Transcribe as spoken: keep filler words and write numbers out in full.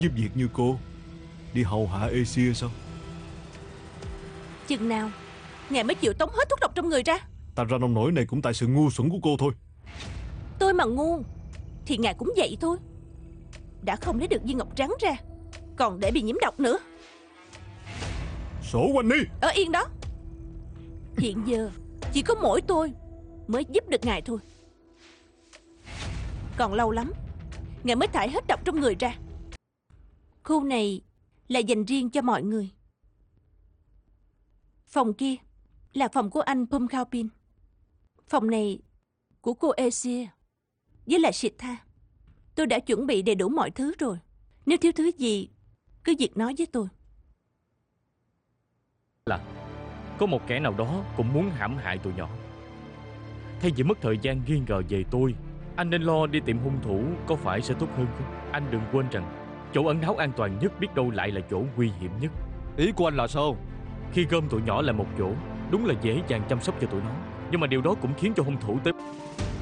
Giúp việc như cô đi hầu hạ Asia sao? Chừng nào ngài mới chịu tống hết thuốc độc trong người ra? Ta ra nông nổi này cũng tại sự ngu xuẩn của cô thôi. Tôi mà ngu thì ngài cũng vậy thôi. Đã không lấy được viên ngọc trắng ra, còn để bị nhiễm độc nữa. Sổ quanh đi. Ở yên đó. Hiện giờ chỉ có mỗi tôi mới giúp được ngài thôi. Còn lâu lắm ngài mới thải hết độc trong người ra. Khu này là dành riêng cho mọi người. Phòng kia là phòng của anh Pum Khao Pin. Phòng này của cô Asia với lại Sita. Tôi đã chuẩn bị đầy đủ mọi thứ rồi. Nếu thiếu thứ gì cứ việc nói với tôi. Là có một kẻ nào đó cũng muốn hãm hại tụi nhỏ. Thay vì mất thời gian nghi ngờ về tôi, anh nên lo đi tìm hung thủ có phải sẽ tốt hơn không? Anh đừng quên rằng chỗ ẩn náu an toàn nhất biết đâu lại là chỗ nguy hiểm nhất. Ý của anh là sao? Khi gom tụi nhỏ lại một chỗ, đúng là dễ dàng chăm sóc cho tụi nó, nhưng mà điều đó cũng khiến cho hung thủ tới